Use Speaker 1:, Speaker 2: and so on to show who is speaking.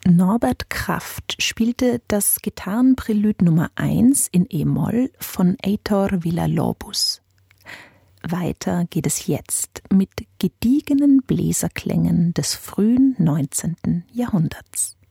Speaker 1: Norbert Kraft spielte das Gitarrenprälude Nummer 1 in E-Moll von Heitor Villa-Lobos. Weiter geht es jetzt mit gediegenen Bläserklängen des frühen 19. Jahrhunderts.